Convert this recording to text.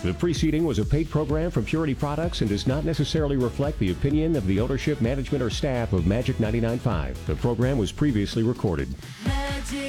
The preceding was a paid program from Purity Products and does not necessarily reflect the opinion of the ownership, management, or staff of Magic 99.5. The program was previously recorded.